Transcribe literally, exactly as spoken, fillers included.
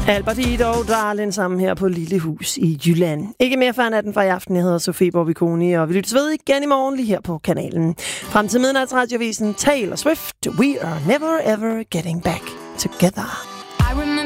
Albert og Darlin sammen her på Lille Hus i Jylland. Ikke mere før natten fra i aften. Jeg hedder Sofie Borbikoni, og vi lyttes ved igen i morgen lige her på kanalen. Frem til midnatsradiovisen Taylor Swift. We are never ever getting back together.